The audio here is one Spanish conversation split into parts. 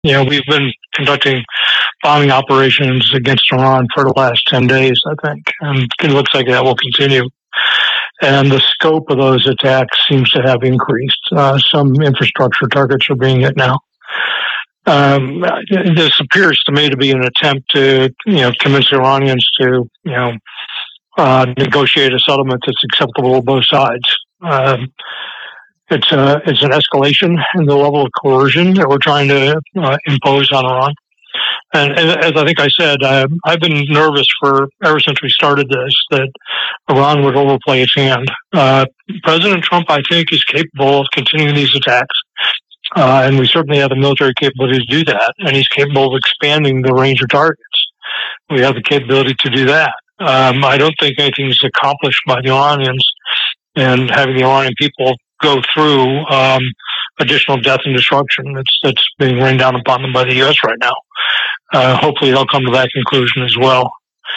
We've been conducting bombing operations against Iran for the last 10 days, I think, and it looks like that will continue. And the scope of those attacks seems to have increased. Some infrastructure targets are being hit now. This appears to me to be an attempt to, convince the Iranians to, negotiate a settlement that's acceptable to both sides. It's an escalation in the level of coercion that we're trying to impose on Iran. And as I think I said, I've been nervous ever since we started this, that Iran would overplay its hand. President Trump, I think, is capable of continuing these attacks. And we certainly have the military capability to do that. And he's capable of expanding the range of targets. We have the capability to do that. I don't think anything's accomplished by the Iranians, and having the Iranian people go through additional death and destruction that's being rained down upon them by the U.S. right now. Hopefully they'll come to that conclusion as well.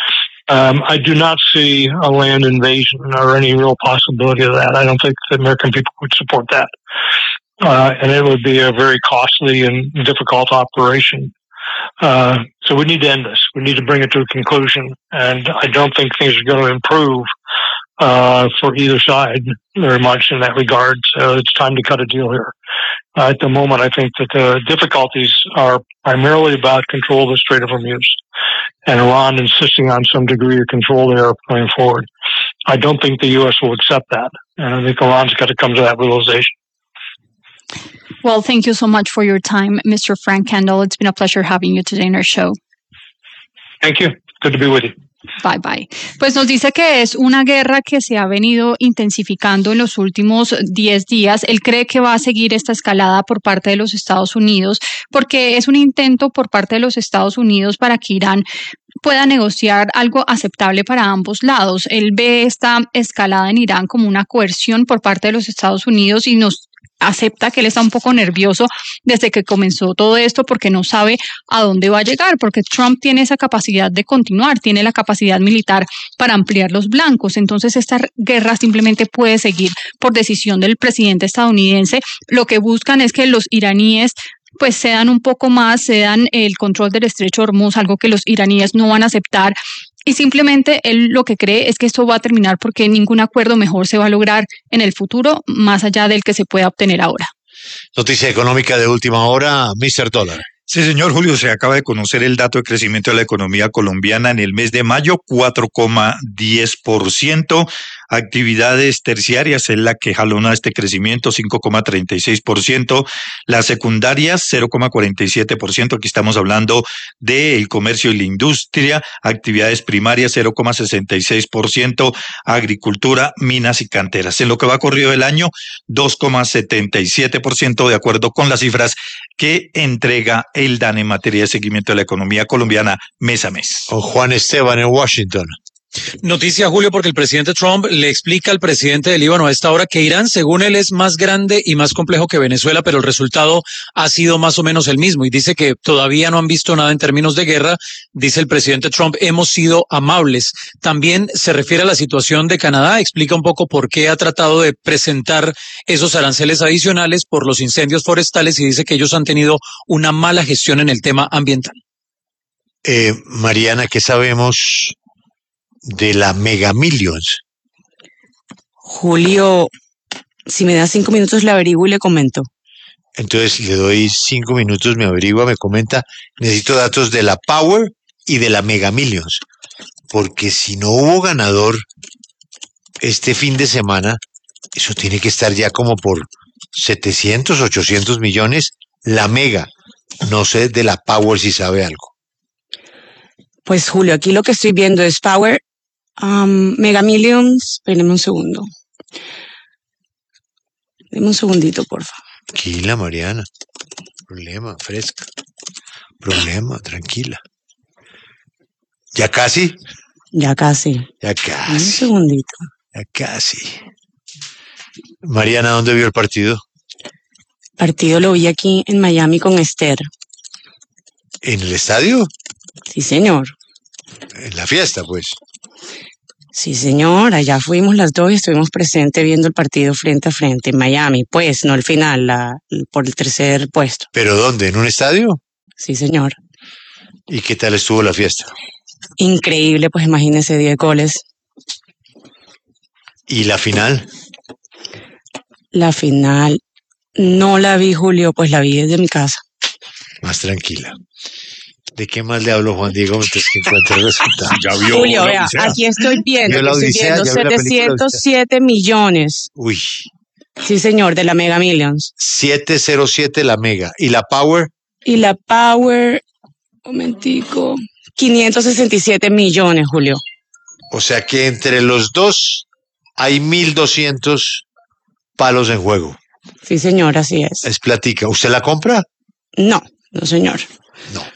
I do not see a land invasion or any real possibility of that. I don't think the American people would support that. And it would be a very costly and difficult operation. So we need to end this. We need to bring it to a conclusion. And I don't think things are going to improve for either side very much in that regard. So it's time to cut a deal here. At the moment, I think that the difficulties are primarily about control of the Strait of Hormuz and Iran insisting on some degree of control there going forward. I don't think the U.S. will accept that. And I think Iran's got to come to that realization. Well, thank you so much for your time, Mr. Frank Kendall. It's been a pleasure having you today in our show. Thank you. Good to be with you. Bye, bye. Pues nos dice que es una guerra que se ha venido intensificando en los últimos 10 días. Él cree que va a seguir esta escalada por parte de los Estados Unidos porque es un intento por parte de los Estados Unidos para que Irán pueda negociar algo aceptable para ambos lados. Él ve esta escalada en Irán como una coerción por parte de los Estados Unidos y nos acepta que él está un poco nervioso desde que comenzó todo esto porque no sabe a dónde va a llegar, porque Trump tiene esa capacidad de continuar, tiene la capacidad militar para ampliar los blancos. Entonces esta guerra simplemente puede seguir por decisión del presidente estadounidense. Lo que buscan es que los iraníes pues cedan un poco más, cedan el control del estrecho de Hormuz, algo que los iraníes no van a aceptar. Y simplemente él lo que cree es que esto va a terminar porque ningún acuerdo mejor se va a lograr en el futuro, más allá del que se pueda obtener ahora. Noticia económica de última hora, Mr. Dólar. Sí, señor Julio, se acaba de conocer el dato de crecimiento de la economía colombiana en el mes de mayo, 4,10%. Actividades terciarias es la que jalona este crecimiento, 5,36%. Las secundarias, 0,47%. Aquí estamos hablando del comercio y la industria. Actividades primarias, 0,66%. Agricultura, minas y canteras. En lo que va corrido el año, 2,77%, de acuerdo con las cifras que entrega el DANE en materia de seguimiento de la economía colombiana mes a mes. O Juan Esteban en Washington. Noticia, Julio, porque el presidente Trump le explica al presidente de Líbano a esta hora que Irán, según él, es más grande y más complejo que Venezuela, pero el resultado ha sido más o menos el mismo. Y dice que todavía no han visto nada en términos de guerra. Dice el presidente Trump, hemos sido amables. También se refiere a la situación de Canadá. Explica un poco por qué ha tratado de presentar esos aranceles adicionales por los incendios forestales y dice que ellos han tenido una mala gestión en el tema ambiental. Mariana, ¿qué sabemos de la Mega Millions? Julio, si me da 5 minutos le averiguo y le comento. Entonces le doy 5 minutos, me averigua, me comenta. Necesito datos de la Power y de la Mega Millions, porque si no hubo ganador este fin de semana, eso tiene que estar ya como por 700, 800 millones. La Mega, no sé de la Power si sabe algo. Pues Julio, aquí lo que estoy viendo es Power, Mega Millions. Espéreme un segundo. Deme un segundito, por favor. Tranquila, Mariana. Problema, fresca. Problema, tranquila. ¿Ya casi? Ya casi. Ya casi. Un segundito. Ya casi. Mariana, ¿dónde vio el partido? El partido lo vi aquí en Miami con Esther. ¿En el estadio? Sí, señor. En la fiesta, pues. Sí, señor, allá fuimos las dos y estuvimos presentes viendo el partido frente a frente en Miami, pues, no el final, por el tercer puesto. ¿Pero dónde? ¿En un estadio? Sí, señor. ¿Y qué tal estuvo la fiesta? Increíble, pues imagínese 10 goles. ¿Y la final? La final no la vi, Julio, pues la vi desde mi casa. Más tranquila. ¿De qué más le hablo, Juan Diego, mientras que encuentre el resultado? Ya vio Julio, la vea, Odisea. aquí estoy viendo, ¿Vio la aquí estoy Odisea? viendo ¿Ya vio la película Odisea? 707 millones. Uy, Sí, señor, de la Mega Millions. 707 la Mega. ¿Y la Power? Y la Power, momentico, 567 millones, Julio. O sea que entre los dos hay 1.200 palos en juego. Sí, señor, así es. Es platica. ¿Usted la compra? No, no, señor. No.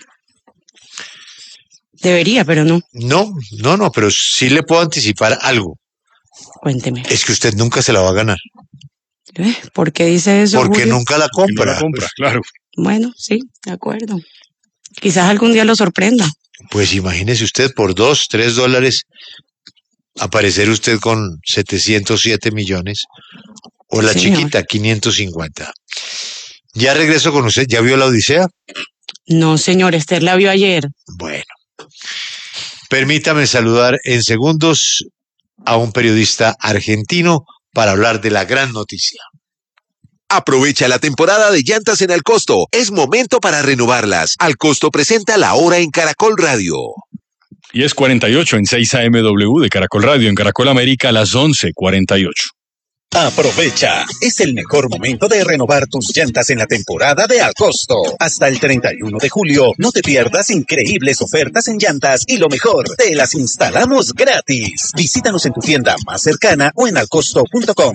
Debería, pero no. No, pero sí le puedo anticipar algo. Cuénteme. Es que usted nunca se la va a ganar. ¿Por qué dice eso, Porque Julio? nunca la Que no compra. la compra, claro. Bueno, sí, de acuerdo. Quizás algún día lo sorprenda. Pues imagínese usted por $2, $3 aparecer usted con 707 millones. O la Señor. chiquita, 550. Ya regreso con usted. ¿Ya vio la Odisea? No, señor, Esther la vio ayer. Bueno. Permítame saludar en segundos a un periodista argentino para hablar de la gran noticia. Aprovecha la temporada de llantas en Alcosto. Es momento para renovarlas. Alcosto presenta La Hora en Caracol Radio. 10:48 en 6 AMW de Caracol Radio, en Caracol América a las 11:48. Aprovecha, es el mejor momento de renovar tus llantas en la temporada de Alcosto. Hasta el 31 de julio, no te pierdas increíbles ofertas en llantas y lo mejor, te las instalamos gratis. Visítanos en tu tienda más cercana o en alcosto.com.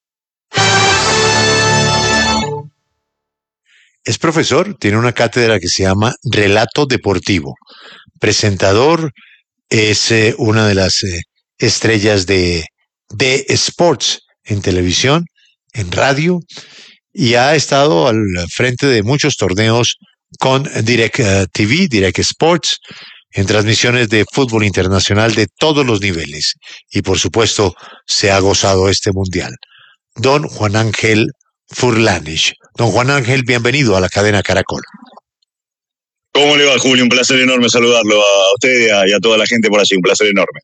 Es profesor, tiene una cátedra que se llama Relato Deportivo. Presentador, es una de las estrellas de Sports en televisión, en radio, y ha estado al frente de muchos torneos con Direct TV, Direct Sports, en transmisiones de fútbol internacional de todos los niveles. Y por supuesto, se ha gozado este mundial. Don Juan Ángel Furlanich. Don Juan Ángel, bienvenido a la cadena Caracol. ¿Cómo le va, Julio? Un placer enorme saludarlo a usted y a toda la gente por allí. Un placer enorme.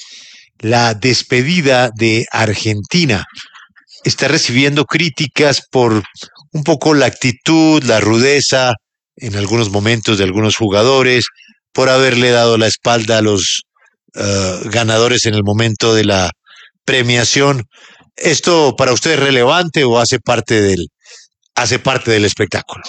La despedida de Argentina está recibiendo críticas por un poco la actitud, la rudeza en algunos momentos de algunos jugadores, por haberle dado la espalda a los ganadores en el momento de la premiación. ¿Esto para usted es relevante o hace parte del espectáculo?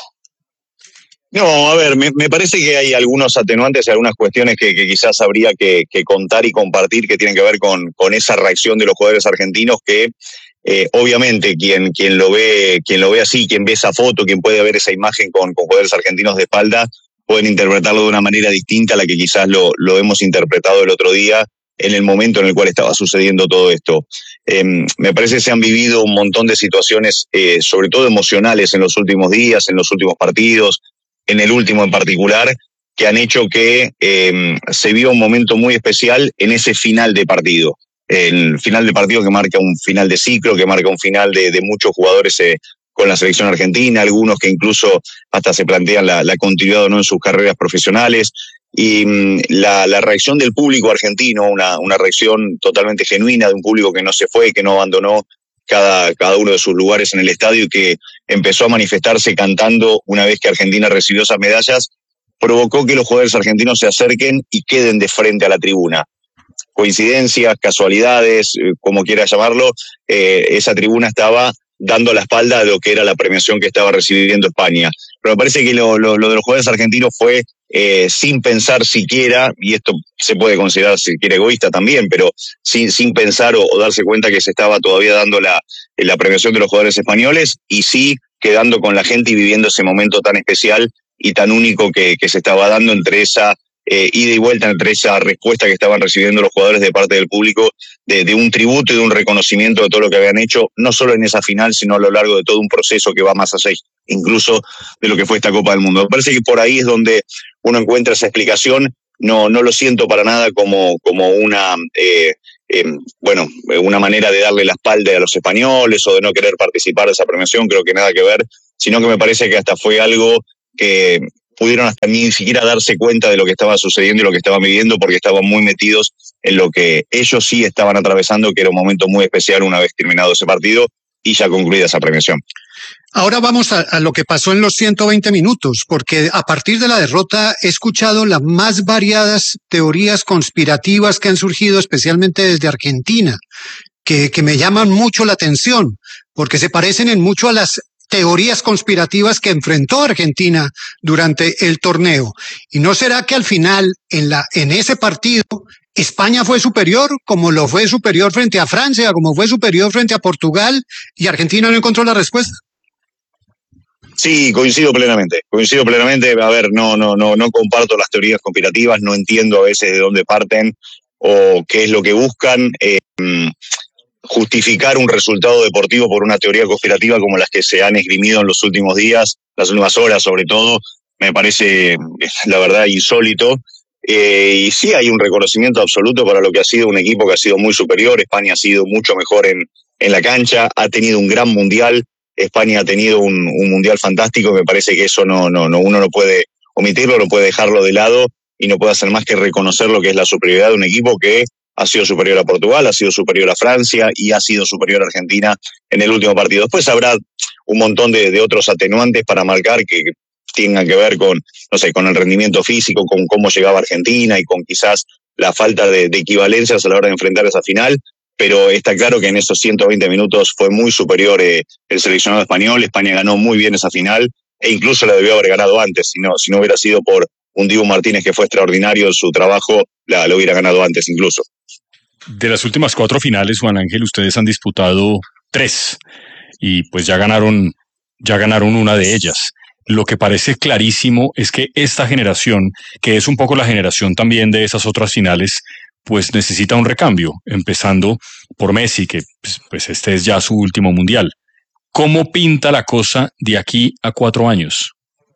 No, a ver, me parece que hay algunos atenuantes y algunas cuestiones que quizás habría que contar y compartir que tienen que ver con esa reacción de los jugadores argentinos que obviamente quien lo ve así, quien ve esa foto, quien puede ver esa imagen con jugadores argentinos de espalda, pueden interpretarlo de una manera distinta a la que quizás lo hemos interpretado el otro día en el momento en el cual estaba sucediendo todo esto. Me parece que se han vivido un montón de situaciones, sobre todo emocionales en los últimos días, en los últimos partidos, en el último en particular, que han hecho que se viva un momento muy especial en ese final de partido. El final de partido que marca un final de ciclo, que marca un final de muchos jugadores con la selección argentina, algunos que incluso hasta se plantean la continuidad o no en sus carreras profesionales. Y la reacción del público argentino, una reacción totalmente genuina de un público que no se fue, que no abandonó cada uno de sus lugares en el estadio y que empezó a manifestarse cantando una vez que Argentina recibió esas medallas, provocó que los jugadores argentinos se acerquen y queden de frente a la tribuna. Coincidencias, casualidades, como quiera llamarlo, esa tribuna estaba dando la espalda a lo que era la premiación que estaba recibiendo España. Pero me parece que lo de los jugadores argentinos fue sin pensar siquiera, y esto se puede considerar si quiere egoísta también, pero sin pensar o darse cuenta que se estaba todavía dando la premiación de los jugadores españoles, y sí quedando con la gente y viviendo ese momento tan especial y tan único que se estaba dando entre esa ida y vuelta, entre esa respuesta que estaban recibiendo los jugadores de parte del público, de un tributo y de un reconocimiento de todo lo que habían hecho, no solo en esa final, sino a lo largo de todo un proceso que va más allá incluso de lo que fue esta Copa del Mundo. Me parece que por ahí es donde uno encuentra esa explicación. No lo siento para nada como una una manera de darle la espalda a los españoles o de no querer participar de esa premiación, creo que nada que ver, sino que me parece que hasta fue algo que pudieron hasta ni siquiera darse cuenta de lo que estaba sucediendo y lo que estaban viviendo, porque estaban muy metidos en lo que ellos sí estaban atravesando, que era un momento muy especial una vez terminado ese partido y ya concluida esa premiación. Ahora vamos a lo que pasó en los 120 minutos, porque a partir de la derrota he escuchado las más variadas teorías conspirativas que han surgido, especialmente desde Argentina, que me llaman mucho la atención, porque se parecen en mucho a las teorías conspirativas que enfrentó Argentina durante el torneo. ¿Y no será que al final, en ese partido, España fue superior, como lo fue superior frente a Francia, como fue superior frente a Portugal, y Argentina no encontró la respuesta? Sí, coincido plenamente. A ver, no comparto las teorías conspirativas, no entiendo a veces de dónde parten o qué es lo que buscan. Justificar un resultado deportivo por una teoría conspirativa como las que se han esgrimido en los últimos días, las últimas horas sobre todo, me parece, la verdad, insólito. Y sí hay un reconocimiento absoluto para lo que ha sido un equipo que ha sido muy superior. España ha sido mucho mejor en la cancha, ha tenido un gran mundial. España ha tenido un mundial fantástico. Me parece que eso uno no puede omitirlo, no puede dejarlo de lado y no puede hacer más que reconocer lo que es la superioridad de un equipo que ha sido superior a Portugal, ha sido superior a Francia y ha sido superior a Argentina en el último partido. Después habrá un montón de otros atenuantes para marcar que tengan que ver con, no sé, con el rendimiento físico, con cómo llegaba Argentina y con quizás la falta de equivalencias a la hora de enfrentar esa final. Pero está claro que en esos 120 minutos fue muy superior el seleccionado español. España ganó muy bien esa final e incluso la debió haber ganado antes. Si no hubiera sido por un Dibu Martínez que fue extraordinario en su trabajo, lo hubiera ganado antes incluso. De las últimas 4 finales, Juan Ángel, ustedes han disputado 3 y pues ya ganaron una de ellas. Lo que parece clarísimo es que esta generación, que es un poco la generación también de esas otras finales, pues necesita un recambio, empezando por Messi, que pues este es ya su último mundial. ¿Cómo pinta la cosa de aquí a 4 años?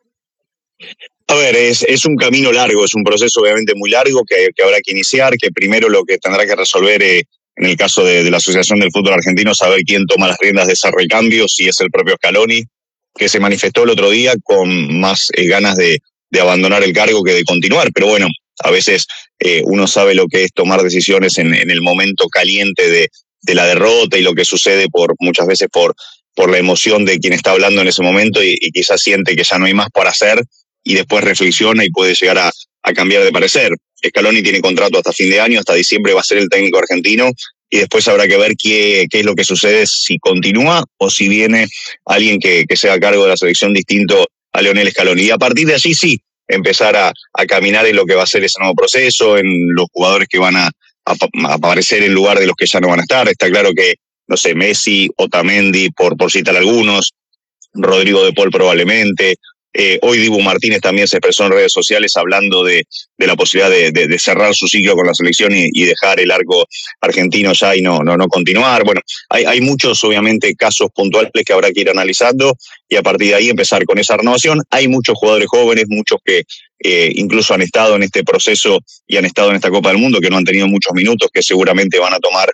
A ver, es un camino largo, es un proceso obviamente muy largo que habrá que iniciar, que primero lo que tendrá que resolver en el caso de la Asociación del Fútbol Argentino es saber quién toma las riendas de ese recambio, si es el propio Scaloni, que se manifestó el otro día con más ganas de abandonar el cargo que de continuar, pero bueno, a veces uno sabe lo que es tomar decisiones en el momento caliente de la derrota y lo que sucede muchas veces por la emoción de quien está hablando en ese momento y quizás siente que ya no hay más para hacer y después reflexiona y puede llegar a cambiar de parecer. Scaloni tiene contrato hasta fin de año, hasta diciembre va a ser el técnico argentino y después habrá que ver qué es lo que sucede, si continúa o si viene alguien que se haga cargo de la selección distinto a Lionel Scaloni. Y a partir de allí sí, empezar a caminar en lo que va a ser ese nuevo proceso, en los jugadores que van a aparecer en lugar de los que ya no van a estar. Está claro que, no sé, Messi, Otamendi, por citar algunos, Rodrigo de Paul probablemente. Hoy Dibu Martínez también se expresó en redes sociales hablando de la posibilidad de cerrar su ciclo con la selección y dejar el arco argentino ya y no continuar. Bueno, hay muchos obviamente casos puntuales que habrá que ir analizando y a partir de ahí empezar con esa renovación. Hay muchos jugadores jóvenes, muchos que incluso han estado en este proceso y han estado en esta Copa del Mundo, que no han tenido muchos minutos, que seguramente van a tomar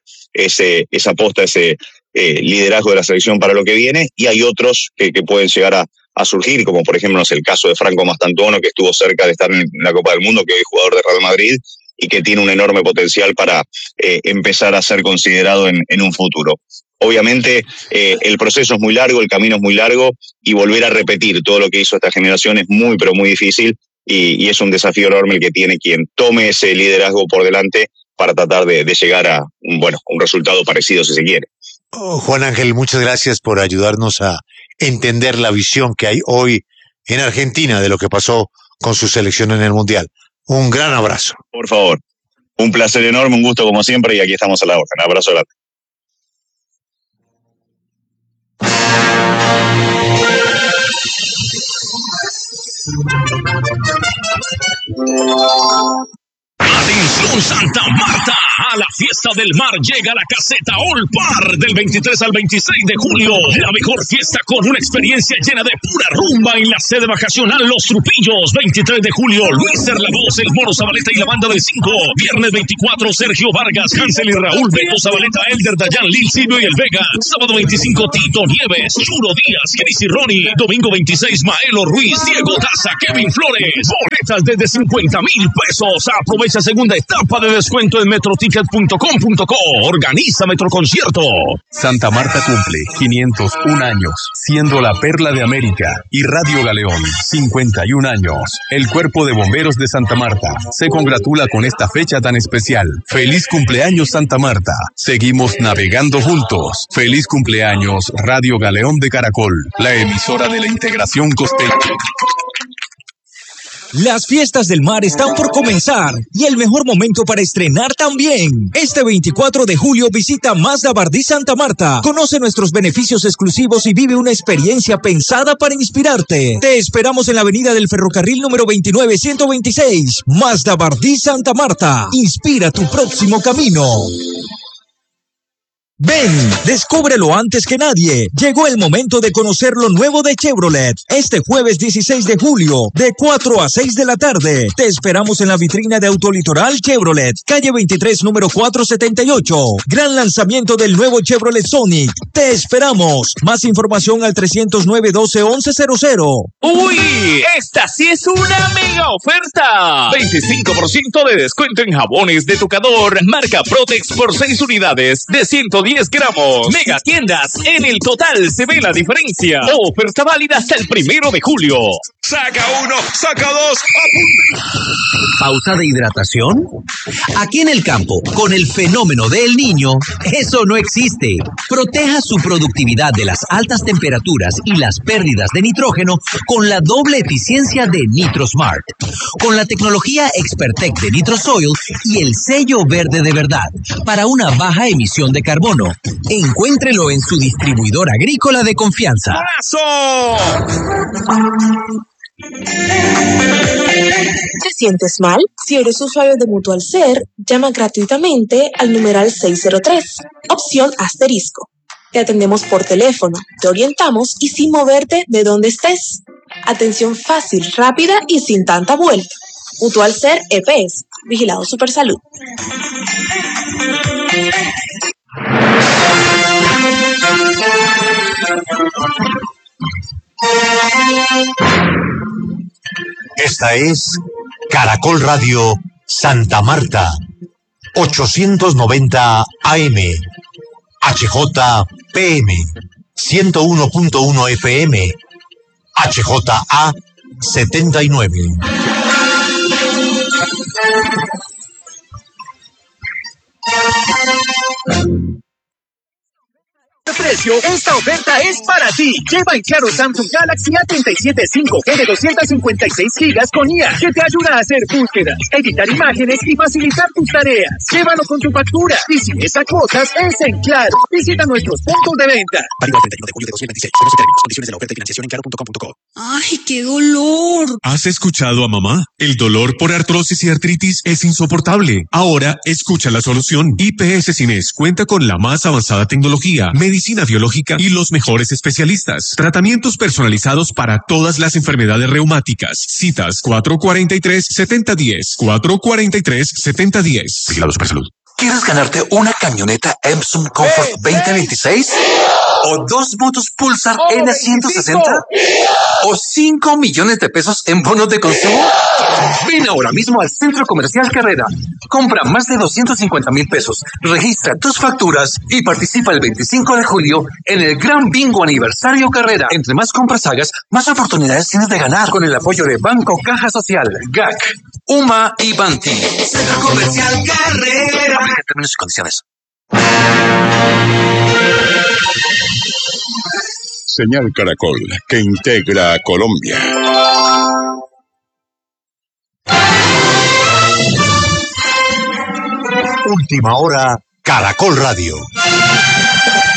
esa posta, ese liderazgo de la selección para lo que viene, y hay otros que pueden llegar a surgir, como por ejemplo el caso de Franco Mastantuono, que estuvo cerca de estar en la Copa del Mundo, que hoy es jugador de Real Madrid y que tiene un enorme potencial para empezar a ser considerado en un futuro. Obviamente el proceso es muy largo, el camino es muy largo y volver a repetir todo lo que hizo esta generación es muy, pero muy difícil y es un desafío enorme el que tiene quien tome ese liderazgo por delante para tratar de llegar a un resultado parecido si se quiere. Juan Ángel, muchas gracias por ayudarnos a entender la visión que hay hoy en Argentina de lo que pasó con su selección en el Mundial. Un gran abrazo. Por favor, un placer enorme, un gusto como siempre y aquí estamos a la orden. Abrazo grande. Atención Santa Marta, A la fiesta del mar llega la caseta All Par del 23 al 26 de julio. La mejor fiesta con una experiencia llena de pura rumba en la sede vacacional Los Trupillos. 23 de julio, Luis La Voz, el Mono Zabaleta y la banda de 5. Viernes 24, Sergio Vargas, Hansel y Raúl, Beto Zabaleta, Elder, Dayan, Lil Silvio y El Vega. Sábado 25, Tito Nieves, Churo Díaz, Cris y Ronnie. Domingo 26, Maelo Ruiz, Diego Daza, Kevin Flores. Boletas desde 50,000 pesos. Aprovecha segunda etapa de descuento en metroticket.com.co. Organiza Metroconcierto. Santa Marta cumple 501 años, siendo la perla de América, y Radio Galeón 51 años. El Cuerpo de Bomberos de Santa Marta se congratula con esta fecha tan especial. ¡Feliz cumpleaños, Santa Marta! Seguimos navegando juntos. ¡Feliz cumpleaños, Radio Galeón de Caracol, la emisora de la integración costeña! Las fiestas del mar están por comenzar y el mejor momento para estrenar también. Este 24 de julio visita Mazda Bardí Santa Marta. Conoce nuestros beneficios exclusivos y vive una experiencia pensada para inspirarte. Te esperamos en la avenida del Ferrocarril número 29126. Mazda Bardí Santa Marta. Inspira tu próximo camino. Ven, descúbrelo antes que nadie. Llegó el momento de conocer lo nuevo de Chevrolet. Este jueves 16 de julio, de 4 a 6 de la tarde. Te esperamos en la vitrina de Autolitoral Chevrolet, calle 23, número 478. Gran lanzamiento del nuevo Chevrolet Sonic. Te esperamos. Más información al 309-12-1100. ¡Uy! ¡Esta sí es una mega oferta! 25% de descuento en jabones de tocador. Marca Protex por 6 unidades de 110 gramos. Mega tiendas, en el total se ve la diferencia. Oferta válida hasta el 1 de julio. ¡Saca uno! ¡Saca dos! ¿Pausa de hidratación? Aquí en el campo, con el fenómeno del Niño, eso no existe. Proteja su productividad de las altas temperaturas y las pérdidas de nitrógeno con la doble eficiencia de NitroSmart. Con la tecnología Expertec de NitroSoil y el sello verde de verdad para una baja emisión de carbono. Encuéntrelo en su distribuidor agrícola de confianza. ¡Abrazo! ¿Te sientes mal? Si eres usuario de Mutual Ser, llama gratuitamente al numeral 603, opción asterisco. Te atendemos por teléfono, te orientamos y sin moverte de donde estés. Atención fácil, rápida y sin tanta vuelta. Mutual Ser EPS, Vigilado Supersalud. Esta es Caracol Radio Santa Marta, 890 AM, HJPM, 101.1 FM, HJA 79. Precio, esta oferta es para ti. Lleva en Claro Samsung Galaxy A37 5G de 256 GB con IA que te ayuda a hacer búsquedas, editar imágenes y facilitar tus tareas. Llévalo con tu factura y si esa cuotas es en Claro. Visita nuestros puntos de venta. Válido el 31 de julio de 2026. Conoce términos, condiciones de la oferta y financiación en claro.com.co. ¡Ay, qué dolor! ¿Has escuchado a mamá? El dolor por artrosis y artritis es insoportable. Ahora, escucha la solución. IPS Cines cuenta con la más avanzada tecnología, medicina biológica y los mejores especialistas. Tratamientos personalizados para todas las enfermedades reumáticas. Citas 443-7010. 443-7010. Vigilado Supersalud. ¿Quieres ganarte una camioneta Epson Comfort 2026? ¿O 2 motos Pulsar N160? ¿O 5 millones de pesos en bonos de consumo? Ven ahora mismo al Centro Comercial Carrera. Compra más de 250,000 pesos, registra tus facturas y participa el 25 de julio en el Gran Bingo Aniversario Carrera. Entre más compras hagas, más oportunidades tienes de ganar con el apoyo de Banco Caja Social, GAC, UMA y Banti. Centro Comercial Carrera. Aplica términos y condiciones. Señal Caracol, que integra a Colombia. Última hora, Caracol Radio.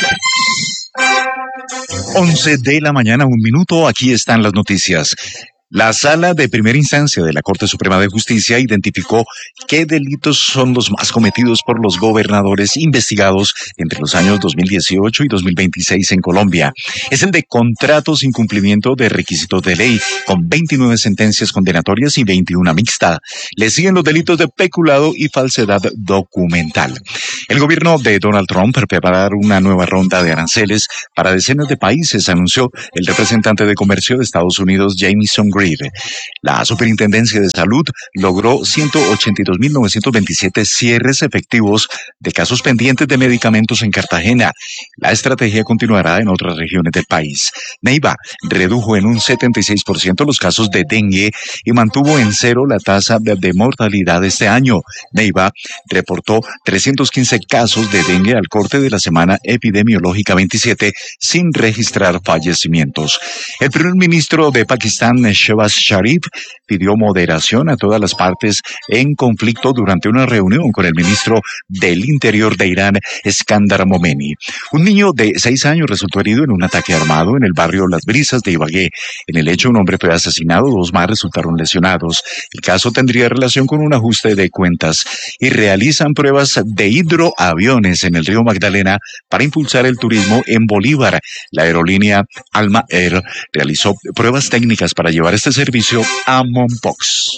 11 de la mañana, 1 minuto. Aquí están las noticias. La Sala de Primera Instancia de la Corte Suprema de Justicia identificó qué delitos son los más cometidos por los gobernadores investigados entre los años 2018 y 2026 en Colombia. Es el de contratos sin cumplimiento de requisitos de ley, con 29 sentencias condenatorias y 21 mixtas. Le siguen los delitos de peculado y falsedad documental. El gobierno de Donald Trump prepara una nueva ronda de aranceles para decenas de países, anunció el representante de Comercio de Estados Unidos, Jamieson Greer. La Superintendencia de Salud logró 182.927 cierres efectivos de casos pendientes de medicamentos en Cartagena. La estrategia continuará en otras regiones del país. Neiva redujo en un 76% los casos de dengue y mantuvo en cero la tasa de mortalidad este año. Neiva reportó 315 casos de dengue al corte de la semana epidemiológica 27 sin registrar fallecimientos. El primer ministro de Pakistán, Shehbaz Sharif, pidió moderación a todas las partes en conflicto durante una reunión con el ministro del Interior de Irán, Skandar Momeni. Un niño de 6 años resultó herido en un ataque armado en el barrio Las Brisas de Ibagué. En el hecho, un hombre fue asesinado, 2 más resultaron lesionados. El caso tendría relación con un ajuste de cuentas y realizan pruebas de hidroaviones en el río Magdalena para impulsar el turismo en Bolívar. La aerolínea Alma Air realizó pruebas técnicas para llevar este servicio a Mompox.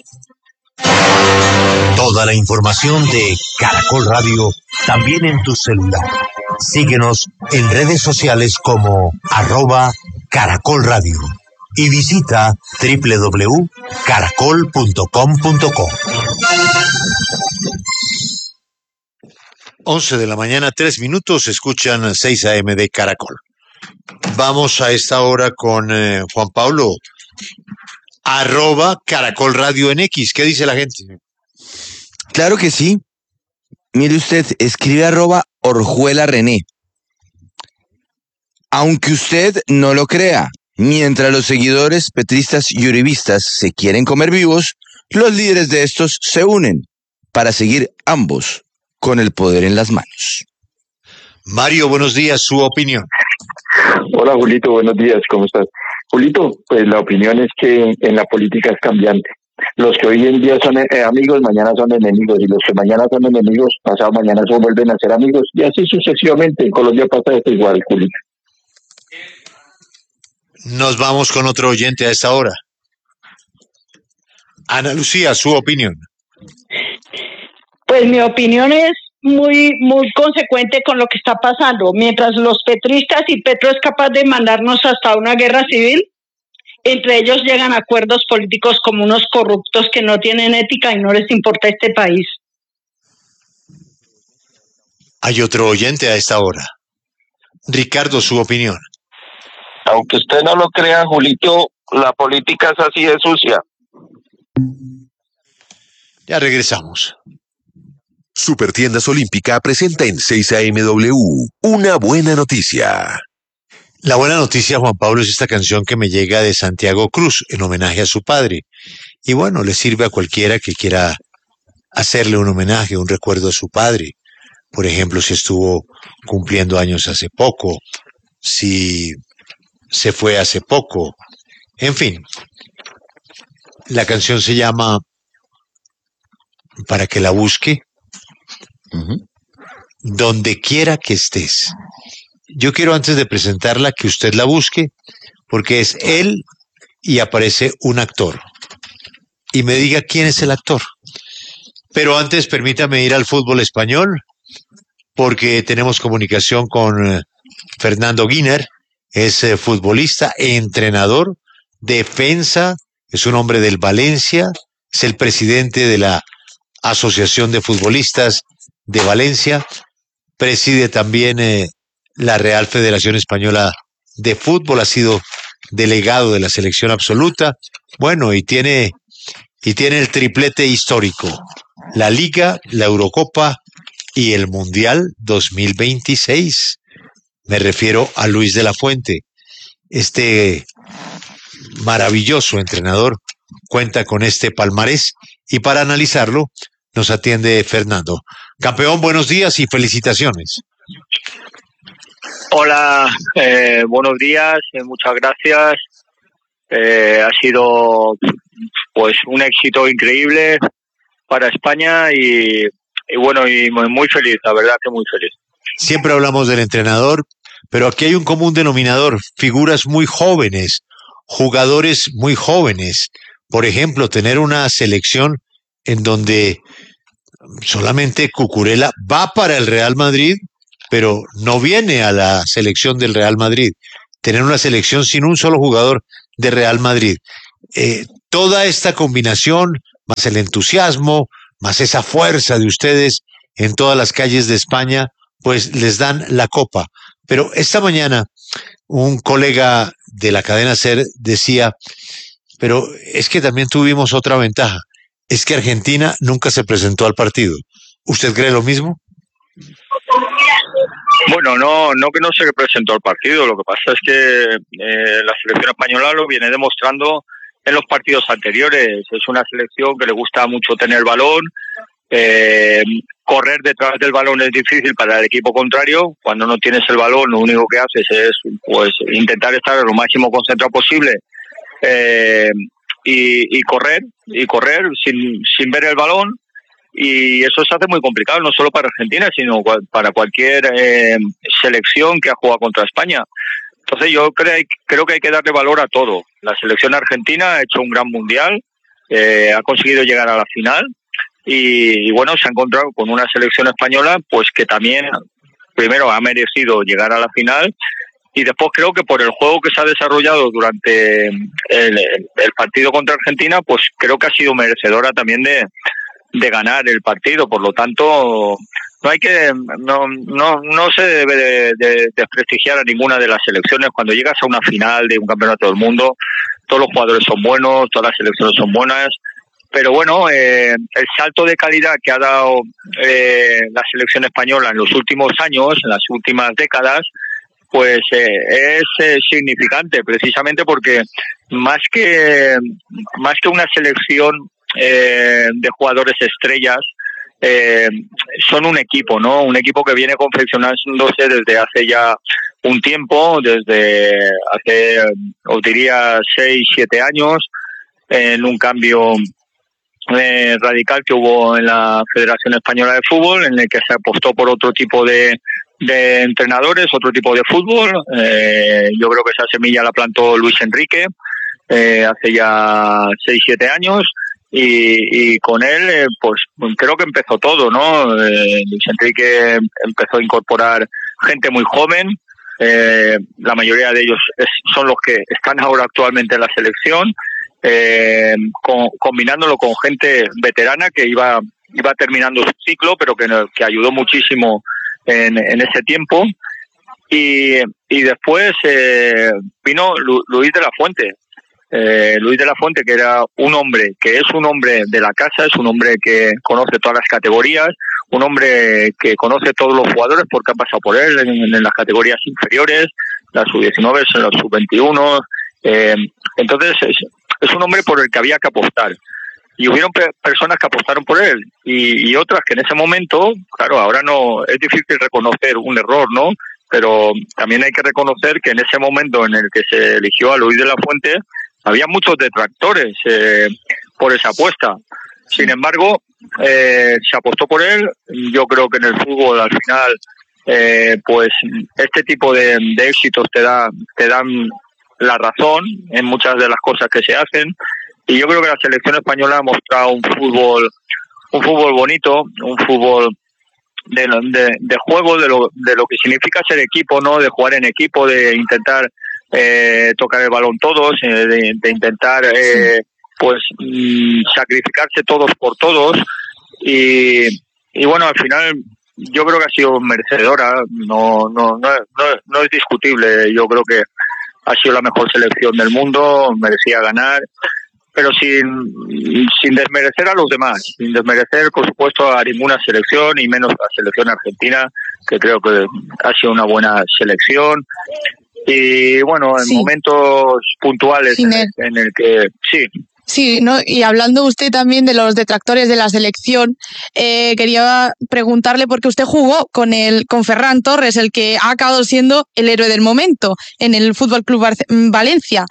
Toda la información de Caracol Radio también en tu celular. Síguenos en redes sociales como @Caracol Radio y visita www.caracol.com.co. 11 de la mañana, 3 minutos, escuchan 6 AM de Caracol. Vamos a esta hora con Juan Pablo, @Caracol Radio en X. ¿Qué dice la gente? Claro que sí. Mire usted, escribe @Orjuela René. Aunque usted no lo crea, mientras los seguidores petristas y uribistas se quieren comer vivos, los líderes de estos se unen para seguir ambos con el poder en las manos. Mario, buenos días, su opinión. Hola Julito, buenos días, ¿cómo estás? Julito, pues la opinión es que en la política es cambiante. Los que hoy en día son amigos, mañana son enemigos, y los que mañana son enemigos, pasado mañana se vuelven a ser amigos, y así sucesivamente. En Colombia pasa esto igual, Julito. Nos vamos con otro oyente a esta hora. Ana Lucía, su opinión. Pues mi opinión es muy consecuente con lo que está pasando. Mientras los petristas y Petro es capaz de mandarnos hasta una guerra civil, entre ellos llegan a acuerdos políticos como unos corruptos que no tienen ética y no les importa este país. Hay otro oyente a esta hora. Ricardo, su opinión. Aunque usted no lo crea, Julito, la política es así de sucia. Ya regresamos. Supertiendas Olímpica presenta en 6 AMW una buena noticia. La buena noticia, Juan Pablo, es esta canción que me llega de Santiago Cruz en homenaje a su padre. Y bueno, le sirve a cualquiera que quiera hacerle un homenaje, un recuerdo a su padre. Por ejemplo, si estuvo cumpliendo años hace poco, si se fue hace poco. En fin, la canción se llama Para que la busque. Donde quiera que estés. Yo quiero, antes de presentarla, que usted la busque, porque es él y aparece un actor. Y me diga quién es el actor. Pero antes permítame ir al fútbol español, porque tenemos comunicación con Fernando Guiner. Es futbolista, entrenador, defensa, es un hombre del Valencia, es el presidente de la Asociación de Futbolistas de Valencia, preside también la Real Federación Española de Fútbol, ha sido delegado de la selección absoluta, bueno, y tiene el triplete histórico, la Liga, la Eurocopa y el Mundial 2026. Me refiero a Luis de la Fuente. Este maravilloso entrenador cuenta con este palmarés y para analizarlo nos atiende Fernando. Campeón, buenos días y felicitaciones. Hola, buenos días, muchas gracias. Ha sido pues un éxito increíble para España y bueno, y muy feliz, la verdad que muy feliz. Siempre hablamos del entrenador, pero aquí hay un común denominador, figuras muy jóvenes, jugadores muy jóvenes. Por ejemplo, tener una selección en donde solamente Cucurella va para el Real Madrid, pero no viene a la selección del Real Madrid. Tener una selección sin un solo jugador de Real Madrid. Toda esta combinación, más el entusiasmo, más esa fuerza de ustedes en todas las calles de España, pues les dan la copa. Pero esta mañana un colega de la cadena SER decía, pero es que también tuvimos otra ventaja, es que Argentina nunca se presentó al partido. ¿Usted cree lo mismo? Bueno, no que no se presentó al partido, lo que pasa es que la selección española lo viene demostrando en los partidos anteriores. Es una selección que le gusta mucho tener el balón, correr detrás del balón es difícil para el equipo contrario. Cuando no tienes el balón, lo único que haces es pues intentar estar lo máximo concentrado posible y correr sin ver el balón, y eso se hace muy complicado, no solo para Argentina, sino para cualquier selección que ha jugado contra España. Entonces yo creo que hay que darle valor a todo. La selección argentina ha hecho un gran mundial, ha conseguido llegar a la final y bueno, se ha encontrado con una selección española pues que también primero ha merecido llegar a la final, y después creo que por el juego que se ha desarrollado durante el partido contra Argentina, pues creo que ha sido merecedora también de ganar el partido. Por lo tanto, no se debe de desprestigiar a ninguna de las selecciones. Cuando llegas a una final de un campeonato del mundo, todos los jugadores son buenos, todas las selecciones son buenas, pero bueno, el salto de calidad que ha dado la selección española en los últimos años, en las últimas décadas, pues es significante, precisamente porque más que una selección de jugadores estrellas, son un equipo, ¿no? Un equipo que viene confeccionándose desde hace ya un tiempo, desde hace, os diría, 6-7 años, en un cambio radical que hubo en la Federación Española de Fútbol, en el que se apostó por otro tipo de entrenadores, otro tipo de fútbol. Yo creo que esa semilla la plantó Luis Enrique hace ya 6-7 años, y con él pues creo que empezó todo, ¿no? Luis Enrique empezó a incorporar gente muy joven, la mayoría de ellos son los que están ahora actualmente en la selección, combinándolo con gente veterana que iba terminando su ciclo, pero que ayudó muchísimo en ese tiempo. Y después vino Luis de la Fuente. Luis de la Fuente, que era un hombre de la casa, es un hombre que conoce todas las categorías, un hombre que conoce todos los jugadores porque ha pasado por él en las categorías inferiores, las sub-19, en los sub-21. Entonces es un hombre por el que había que apostar. Y hubieron personas que apostaron por él y otras que en ese momento, claro, ahora no es difícil reconocer un error, ¿no? Pero también hay que reconocer que en ese momento en el que se eligió a Luis de la Fuente había muchos detractores por esa apuesta. Sin embargo, se apostó por él. Yo creo que en el fútbol al final, pues este tipo de éxitos te dan la razón en muchas de las cosas que se hacen. Y yo creo que la selección española ha mostrado un fútbol bonito, un fútbol de juego, de lo que significa ser equipo, ¿no? De jugar en equipo, de intentar tocar el balón todos, de intentar pues sacrificarse todos por todos, y bueno, al final yo creo que ha sido merecedora, no es discutible. Yo creo que ha sido la mejor selección del mundo, merecía ganar, pero sin desmerecer a los demás, sin desmerecer, por supuesto, a ninguna selección, y menos a la selección argentina, que creo que ha sido una buena selección. Y bueno, en momentos puntuales en el que sí. Sí, ¿no? Y hablando usted también de los detractores de la selección, quería preguntarle, porque usted jugó con Ferran Torres, el que ha acabado siendo el héroe del momento en el Fútbol Club Valencia.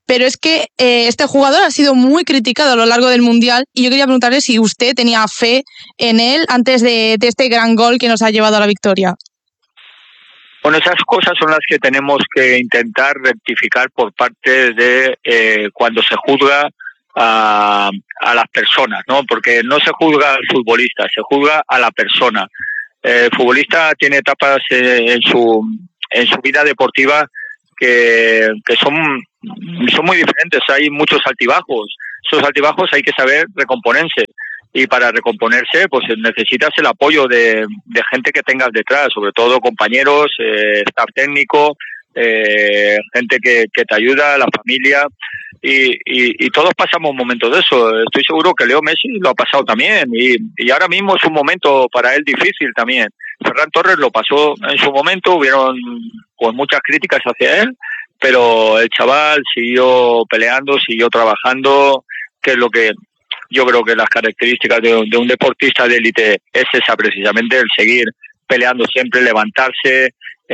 pero es que este jugador ha sido muy criticado a lo largo del Mundial y yo quería preguntarle si usted tenía fe en él antes de este gran gol que nos ha llevado a la victoria. Bueno, esas cosas son las que tenemos que intentar rectificar por parte de cuando se juzga a las personas, ¿no? Porque no se juzga al futbolista, se juzga a la persona. El futbolista tiene etapas en su vida deportiva que son muy diferentes. Hay muchos altibajos. Esos altibajos hay que saber recomponerse. Y para recomponerse, pues necesitas el apoyo de gente que tengas detrás, sobre todo compañeros, staff técnico, gente que te ayuda, la familia. Y todos pasamos momentos de eso. Estoy seguro que Leo Messi lo ha pasado también. Y ahora mismo es un momento para él difícil también. Ferran Torres lo pasó en su momento, hubieron pues muchas críticas hacia él, pero el chaval siguió peleando, siguió trabajando, que es lo que yo creo que las características de un deportista de élite es esa precisamente, el seguir peleando siempre, levantarse,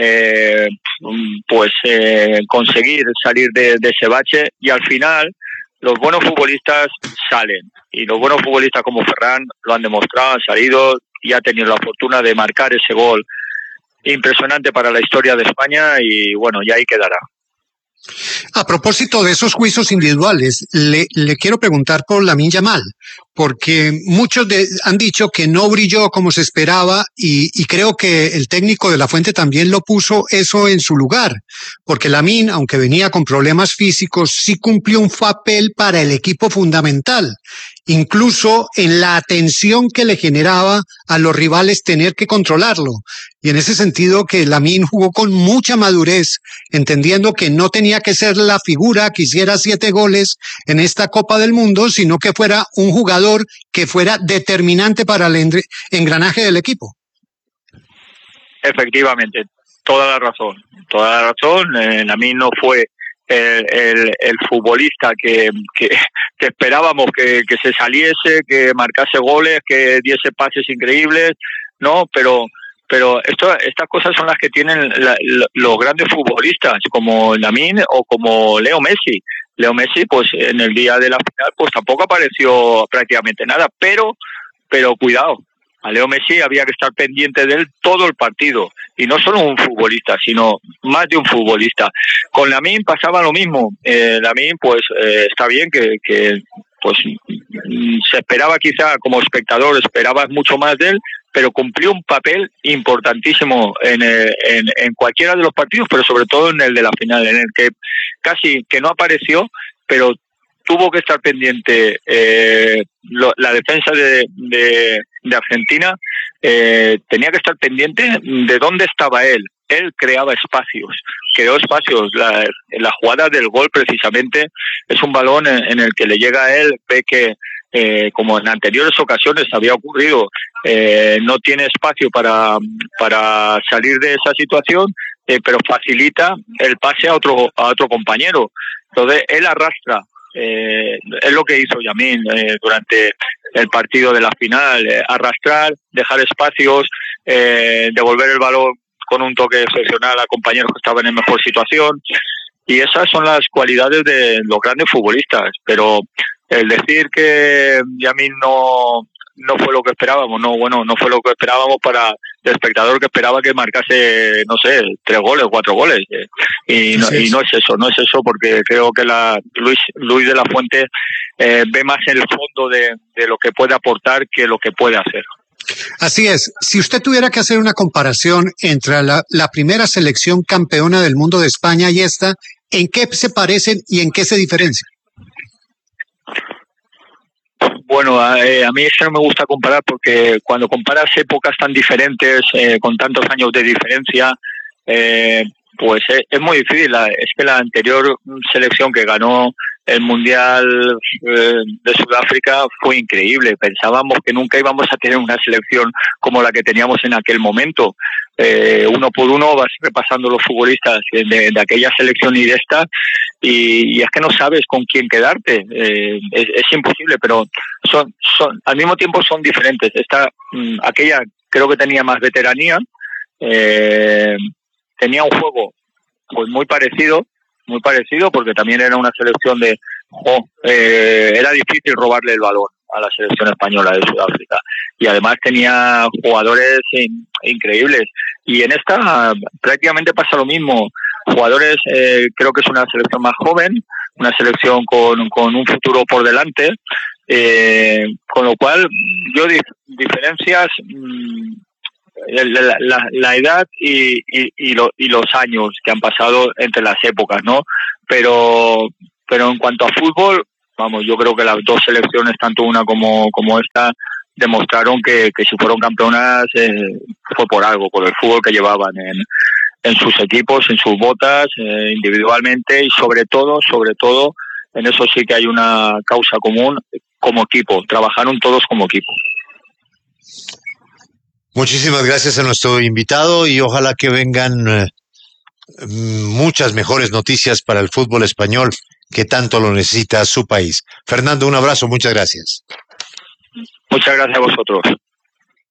conseguir salir de ese bache, y al final los buenos futbolistas salen, y los buenos futbolistas como Ferran lo han demostrado, han salido y ha tenido la fortuna de marcar ese gol impresionante para la historia de España, y bueno, ya ahí quedará. A propósito de esos juicios individuales, le quiero preguntar por Lamine Yamal, porque muchos han dicho que no brilló como se esperaba y creo que el técnico de La Fuente también lo puso eso en su lugar, porque Lamine, aunque venía con problemas físicos, sí cumplió un papel para el equipo fundamental, incluso en la atención que le generaba a los rivales tener que controlarlo. Y en ese sentido que Lamine jugó con mucha madurez, entendiendo que no tenía que ser la figura que hiciera 7 goles en esta Copa del Mundo, sino que fuera un jugador que fuera determinante para el engranaje del equipo. Efectivamente, toda la razón. Lamine no fue el futbolista que esperábamos que se saliese, que marcase goles, que diese pases increíbles, no, pero estas cosas son las que tienen los grandes futbolistas, como Lamine o como Leo Messi. Leo Messi, pues en el día de la final, pues tampoco apareció prácticamente nada, pero cuidado, a Leo Messi había que estar pendiente de él todo el partido, y no solo un futbolista, sino más de un futbolista. Con Lamine pasaba lo mismo. Lamine, pues está bien que pues se esperaba, quizá como espectador esperabas mucho más de él, pero cumplió un papel importantísimo en cualquiera de los partidos, pero sobre todo en el de la final, en el que casi que no apareció, pero tuvo que estar pendiente la defensa de Argentina, tenía que estar pendiente de dónde estaba él. Él creó espacios. La jugada del gol precisamente es un balón en el que le llega a él, ve que como en anteriores ocasiones había ocurrido, no tiene espacio para salir de esa situación, pero facilita el pase a otro compañero. Entonces él arrastra, es lo que hizo Yamín durante el partido de la final, arrastrar, dejar espacios, devolver el balón con un toque excepcional a compañeros que estaban en mejor situación, y esas son las cualidades de los grandes futbolistas. Pero el decir que Yamín no fue lo que esperábamos, no fue lo que esperábamos para el espectador, que esperaba que marcase, no sé, 3 goles, 4 goles, y no es eso, porque creo que Luis de la Fuente ve más en el fondo de lo que puede aportar que lo que puede hacer. Así es. Si usted tuviera que hacer una comparación entre la primera selección campeona del mundo de España y esta, ¿en qué se parecen y en qué se diferencian? Bueno, a mí es que no me gusta comparar, porque cuando comparas épocas tan diferentes, con tantos años de diferencia, pues es muy difícil. Es que la anterior selección que ganó el Mundial de Sudáfrica fue increíble. Pensábamos que nunca íbamos a tener una selección como la que teníamos en aquel momento. Uno por uno vas repasando los futbolistas de aquella selección y de esta, y es que no sabes con quién quedarte. Es imposible, pero son al mismo tiempo son diferentes. Aquella creo que tenía más veteranía, tenía un juego pues muy parecido, muy parecido, porque también era una selección de, era difícil robarle el balón a la selección española de Sudáfrica, y además tenía jugadores increíbles, y en esta prácticamente pasa lo mismo, jugadores, creo que es una selección más joven, una selección con un futuro por delante, con lo cual yo diferencias la edad y los años que han pasado entre las épocas, ¿no? Pero en cuanto a fútbol, vamos, yo creo que las dos selecciones, tanto una como esta, demostraron que si fueron campeonas fue por algo, por el fútbol que llevaban en sus equipos, en sus botas, individualmente, y sobre todo, en eso sí que hay una causa común, como equipo, trabajaron todos como equipo. Muchísimas gracias a nuestro invitado y ojalá que vengan muchas mejores noticias para el fútbol español, que tanto lo necesita su país. Fernando, un abrazo, muchas gracias. Muchas gracias a vosotros.